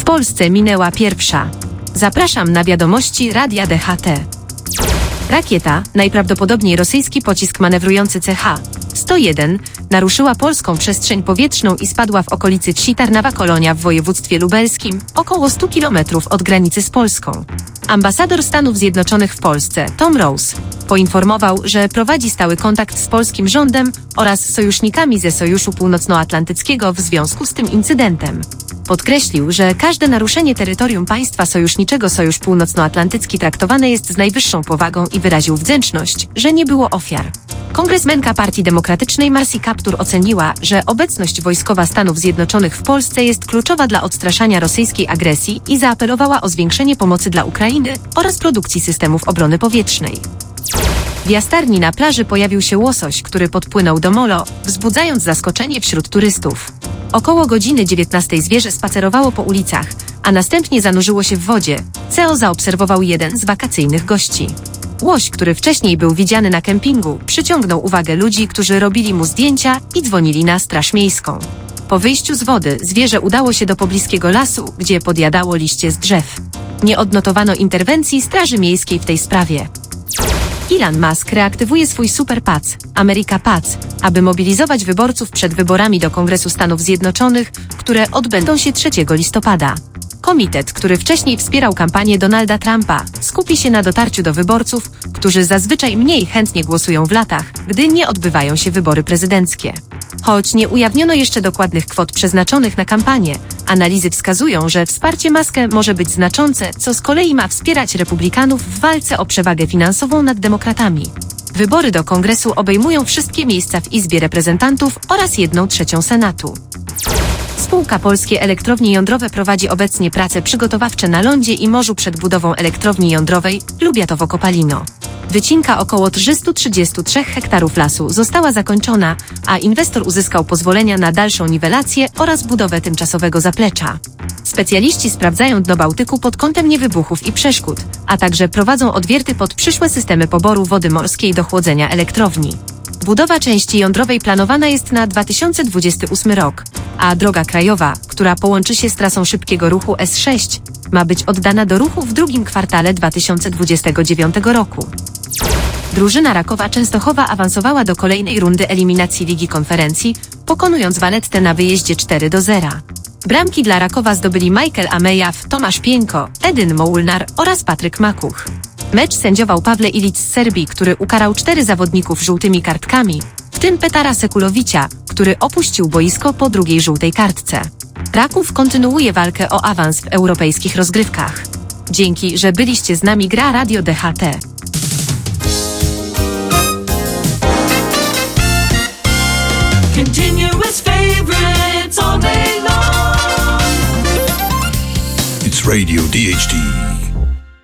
Polsce minęła pierwsza. Zapraszam na wiadomości Radia DHT. Rakieta, najprawdopodobniej rosyjski pocisk manewrujący CH-101, naruszyła polską przestrzeń powietrzną i spadła w okolicy wsi Tarnawa-Kolonia w województwie lubelskim, około 100 km od granicy z Polską. Ambasador Stanów Zjednoczonych w Polsce, Tom Rose, poinformował, że prowadzi stały kontakt z polskim rządem oraz sojusznikami ze Sojuszu Północnoatlantyckiego w związku z tym incydentem. Podkreślił, że każde naruszenie terytorium państwa sojuszniczego Sojusz Północnoatlantycki traktowane jest z najwyższą powagą i wyraził wdzięczność, że nie było ofiar. Kongresmenka Partii Demokratycznej Marcy Kaptur oceniła, że obecność wojskowa Stanów Zjednoczonych w Polsce jest kluczowa dla odstraszania rosyjskiej agresji i zaapelowała o zwiększenie pomocy dla Ukrainy oraz produkcji systemów obrony powietrznej. W Jastarni na plaży pojawił się łosoś, który podpłynął do molo, wzbudzając zaskoczenie wśród turystów. Około godziny 19 zwierzę spacerowało po ulicach, a następnie zanurzyło się w wodzie, co zaobserwował jeden z wakacyjnych gości. Łoś, który wcześniej był widziany na kempingu, przyciągnął uwagę ludzi, którzy robili mu zdjęcia i dzwonili na straż miejską. Po wyjściu z wody zwierzę udało się do pobliskiego lasu, gdzie podjadało liście z drzew. Nie odnotowano interwencji Straży Miejskiej w tej sprawie. Elon Musk reaktywuje swój Super PAC, America PAC, aby mobilizować wyborców przed wyborami do Kongresu Stanów Zjednoczonych, które odbędą się 3 listopada. Komitet, który wcześniej wspierał kampanię Donalda Trumpa, skupi się na dotarciu do wyborców, którzy zazwyczaj mniej chętnie głosują w latach, gdy nie odbywają się wybory prezydenckie. Choć nie ujawniono jeszcze dokładnych kwot przeznaczonych na kampanię, analizy wskazują, że wsparcie Muska może być znaczące, co z kolei ma wspierać republikanów w walce o przewagę finansową nad demokratami. Wybory do Kongresu obejmują wszystkie miejsca w Izbie Reprezentantów oraz 1/3 Senatu. Spółka Polskie Elektrownie Jądrowe prowadzi obecnie prace przygotowawcze na lądzie i morzu przed budową elektrowni jądrowej Lubiatowo-Kopalino. Wycinka około 333 hektarów lasu została zakończona, a inwestor uzyskał pozwolenia na dalszą niwelację oraz budowę tymczasowego zaplecza. Specjaliści sprawdzają dno Bałtyku pod kątem niewybuchów i przeszkód, a także prowadzą odwierty pod przyszłe systemy poboru wody morskiej do chłodzenia elektrowni. Budowa części jądrowej planowana jest na 2028 rok, a droga krajowa, która połączy się z trasą szybkiego ruchu S6, ma być oddana do ruchu w drugim kwartale 2029 roku. Drużyna Rakowa Częstochowa awansowała do kolejnej rundy eliminacji Ligi Konferencji, pokonując Vanettę na wyjeździe 4-0. Bramki dla Rakowa zdobyli Michael Amejaw, Tomasz Pieńko, Edyn Mołnar oraz Patryk Makuch. Mecz sędziował Pawle Ilic z Serbii, który ukarał 4 zawodników żółtymi kartkami, w tym Petara Sekulowicia, który opuścił boisko po drugiej żółtej kartce. Raków kontynuuje walkę o awans w europejskich rozgrywkach. Dzięki, że byliście z nami. Gra Radio DHT. Continuous favorites all day long. It's Radio DHT